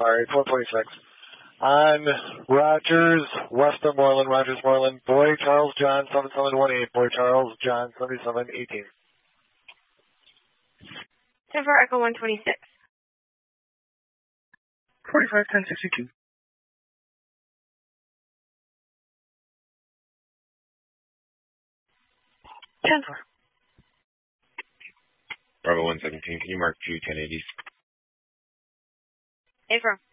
Sorry, 446. On Rogers, Westmoreland, Rogers Moreland, Boy Charles John 7718, Boy Charles John 7718. 10 for Echo 126. 45-10-62. Bravo 117, can you mark G 1080s? Affirm.